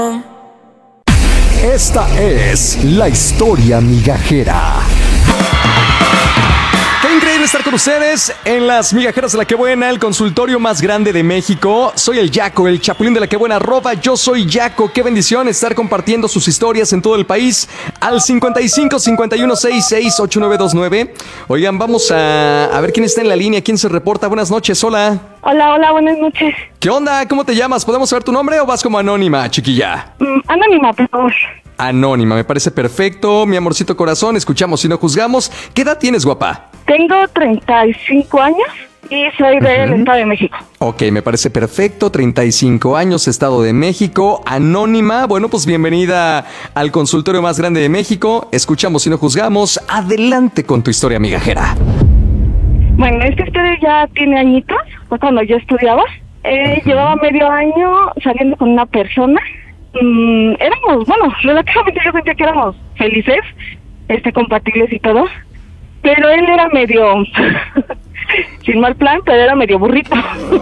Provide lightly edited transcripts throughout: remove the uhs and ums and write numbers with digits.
Esta es la historia migajera. Qué increíble estar con ustedes en las migajeras de La Que Buena, el consultorio más grande de México. Soy el Yaco, el chapulín de La Que Buena, @yo soy Yaco. Qué bendición estar compartiendo sus historias en todo el país al 55 51 66 8929. Oigan, vamos a ver quién está en la línea, quién se reporta. Buenas noches, hola. Hola, buenas noches. ¿Qué onda? ¿Cómo te llamas? ¿Podemos saber tu nombre o vas como anónima, chiquilla? Anónima, por favor. Anónima, me parece perfecto. Mi amorcito corazón, escuchamos y no juzgamos. ¿Qué edad tienes, guapa? Tengo 35 años y soy del Estado de México. Ok, me parece perfecto. 35 años, Estado de México. Anónima, bueno, pues bienvenida al consultorio más grande de México. Escuchamos y no juzgamos. Adelante con tu historia migajera. Bueno, esta historia ya tiene añitos. Fue cuando yo estudiaba. Llevaba medio año saliendo con una persona. Éramos, bueno, relativamente yo sentía que éramos felices, compatibles y todo. Pero él era medio, sin mal plan, pero era medio burrito.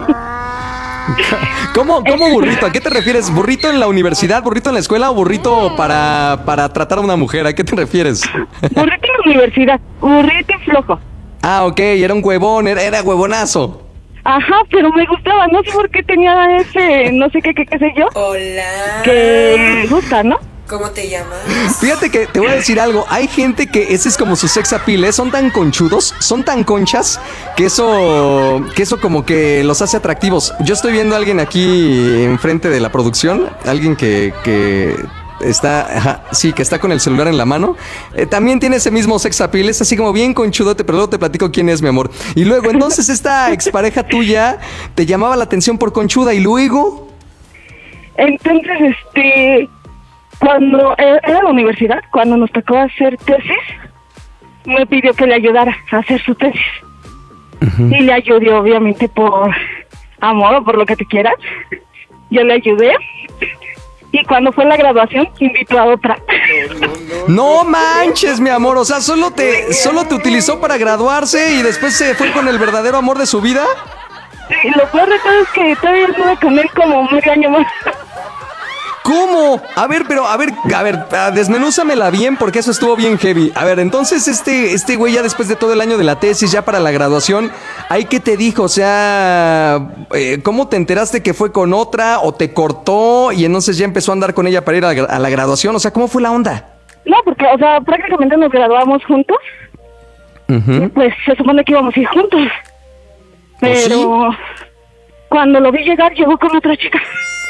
¿Cómo burrito? ¿A qué te refieres? ¿Burrito en la universidad, burrito en la escuela o burrito para tratar a una mujer? ¿A qué te refieres? Burrito en la universidad, burrito y flojo. Ah, ok, era un huevón, era huevonazo. Ajá, pero me gustaba, no sé por qué tenía ese, no sé qué sé yo. Hola. Que me gusta, ¿no? ¿Cómo te llamas? Fíjate que te voy a decir algo. Hay gente que ese es como su sex appeal, ¿eh? Son tan conchudos, son tan conchas, que eso como que los hace atractivos. Yo estoy viendo a alguien aquí enfrente de la producción, alguien que está, que está con el celular en la mano. También tiene ese mismo sex appeal, es así como bien conchudote, pero luego te platico quién es, mi amor. Y luego, entonces, esta expareja tuya te llamaba la atención por conchuda, ¿y luego? Entonces, cuando era la universidad, cuando nos tocó hacer tesis, me pidió que le ayudara a hacer su tesis. Y le ayudé, obviamente, por amor o por lo que te quieras. Yo le ayudé. Y cuando fue la graduación, invitó a otra. No manches, mi amor. O sea, solo te utilizó para graduarse y después se fue con el verdadero amor de su vida. Y lo peor de todo es que todavía estuve con él como medio año más. ¿Cómo? A ver, desmenúzamela bien porque eso estuvo bien heavy. A ver, entonces este güey ya después de todo el año de la tesis, ya para la graduación, ¿ahí qué te dijo? O sea, ¿cómo te enteraste que fue con otra o te cortó y entonces ya empezó a andar con ella para ir a la graduación? O sea, ¿cómo fue la onda? No, porque, o sea, prácticamente nos graduamos juntos. Y pues se supone que íbamos a ir juntos. Pero cuando lo vi llegar, llegó con otra chica.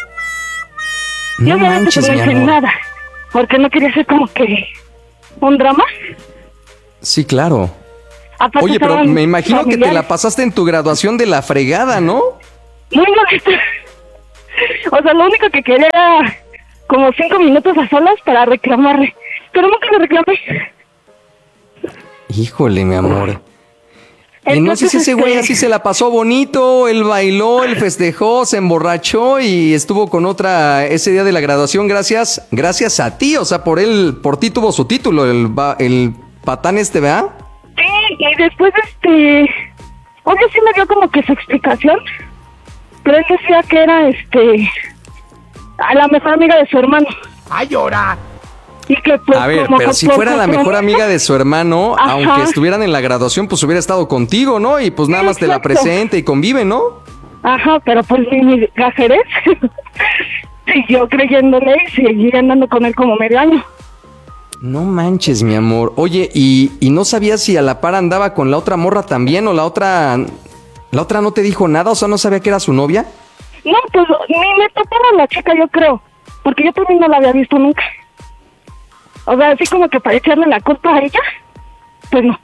No manches, no hice nada, porque no quería hacer como que un drama. Sí, claro. Aparte, oye, pero me imagino que te la pasaste en tu graduación de la fregada, ¿no? Muy molesta. O sea, lo único que quería era como 5 minutos a solas para reclamarle, pero nunca le reclamé. Híjole, mi amor. Y no sé si ese güey así se la pasó bonito, él bailó, él festejó, se emborrachó y estuvo con otra ese día de la graduación gracias a ti, o sea, por ti tuvo su título, el patán ¿verdad? Sí, y después obvio sí me dio como que su explicación, pero él decía que era a la mejor amiga de su hermano. ¡Ay, llora! Y que, pues, a ver, pero si fuera la mejor amiga de su hermano, ajá, aunque estuvieran en la graduación, pues hubiera estado contigo, ¿no? Y pues nada más te la presente y convive, ¿no? Ajá, pero pues mi gajerez siguió creyéndole y seguí andando con él como medio año. No manches, mi amor. Oye, ¿y no sabías si a la par andaba con la otra morra también o la otra no te dijo nada? O sea, ¿no sabía que era su novia? No, pues ni me topaba la chica, yo creo, porque yo también no la había visto nunca. O sea, así como que para echarle la culpa a ella, pues no.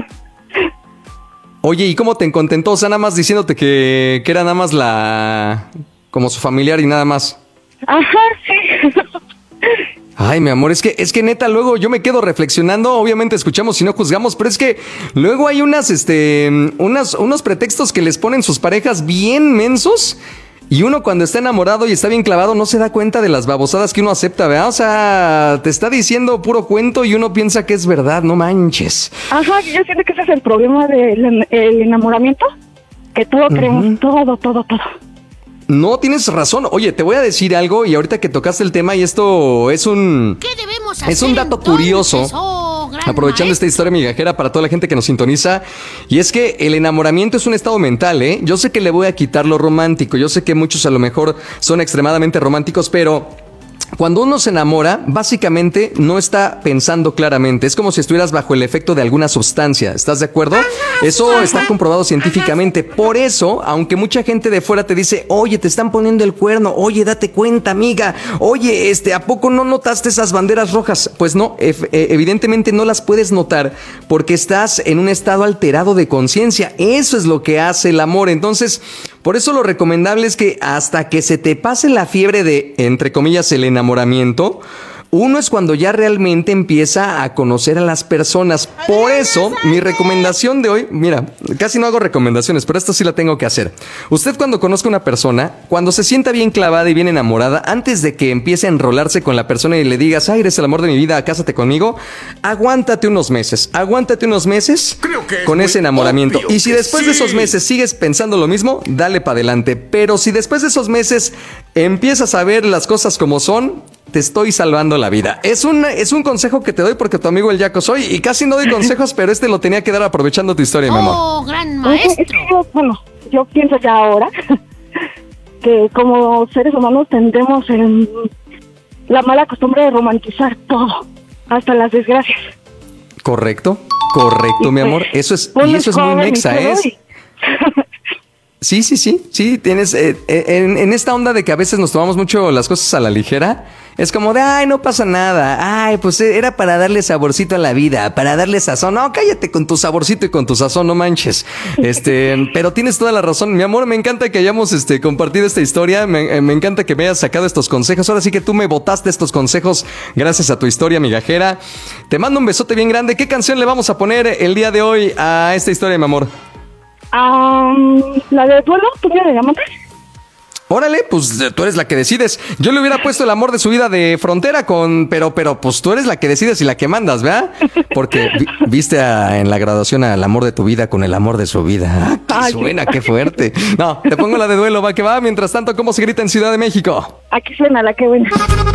Oye, ¿y cómo te contentó? O sea, nada más diciéndote que era nada más como su familiar y nada más. Ajá, sí. Ay, mi amor, es que neta, luego yo me quedo reflexionando, obviamente escuchamos y no juzgamos, pero es que luego hay unos pretextos que les ponen sus parejas bien mensos. Y uno cuando está enamorado y está bien clavado no se da cuenta de las babosadas que uno acepta, ¿verdad? O sea, te está diciendo puro cuento y uno piensa que es verdad, no manches. Ajá, yo siento que ese es el problema del enamoramiento, que todo creemos, todo. No, tienes razón. Oye, te voy a decir algo y ahorita que tocaste el tema y esto es un... ¿Qué debemos hacer Es un dato entonces, curioso, aprovechando esta historia migajera para toda la gente que nos sintoniza, y es que el enamoramiento es un estado mental, ¿eh? Yo sé que le voy a quitar lo romántico, yo sé que muchos a lo mejor son extremadamente románticos, pero... Cuando uno se enamora, básicamente no está pensando claramente. Es como si estuvieras bajo el efecto de alguna sustancia. ¿Estás de acuerdo? Eso está comprobado científicamente. Por eso, aunque mucha gente de fuera te dice, oye, te están poniendo el cuerno, oye, date cuenta, amiga, oye, ¿a poco no notaste esas banderas rojas? Pues no, evidentemente no las puedes notar porque estás en un estado alterado de conciencia. Eso es lo que hace el amor. Entonces, por eso lo recomendable es que hasta que se te pase la fiebre de, entre comillas, el enamoramiento, uno es cuando ya realmente empieza a conocer a las personas. Por eso, mi recomendación de hoy, mira, casi no hago recomendaciones, pero esto sí la tengo que hacer. Usted cuando conozca a una persona, cuando se sienta bien clavada y bien enamorada, antes de que empiece a enrolarse con la persona y le digas, ay, eres el amor de mi vida, cásate conmigo, aguántate unos meses con ese enamoramiento. Y si después de esos meses sigues pensando lo mismo, dale para adelante. Pero si después de esos meses empiezas a ver las cosas como son, te estoy salvando la vida. Es un consejo que te doy porque tu amigo el Yaco soy y casi no doy consejos, pero lo tenía que dar aprovechando tu historia, mi amor. ¡Oh, gran maestro! Bueno, yo pienso ya ahora que como seres humanos tendremos la mala costumbre de romantizar todo, hasta las desgracias. Correcto, Y mi amor. Eso es muy mexa, ¿eh? Sí, tienes en esta onda de que a veces nos tomamos mucho las cosas a la ligera. Es como de, ay, no pasa nada. Ay, pues era para darle saborcito a la vida, para darle sazón. No, cállate con tu saborcito y con tu sazón, no manches. Pero tienes toda la razón. Mi amor, me encanta que hayamos compartido esta historia. Me encanta que me hayas sacado estos consejos. Ahora sí que tú me botaste estos consejos gracias a tu historia migajera. Te mando un besote bien grande. ¿Qué canción le vamos a poner el día de hoy a esta historia, mi amor? La de duelo, ¿tú me llamas? Órale, pues tú eres la que decides. Yo le hubiera puesto el amor de su vida de Frontera pero pues tú eres la que decides y la que mandas, ¿verdad? Porque viste en la graduación al amor de tu vida con el amor de su vida. ¡Ah, qué suena, qué fuerte! No, te pongo la de duelo, va que va. Mientras tanto, ¿cómo se grita en Ciudad de México? Aquí suena la que buena.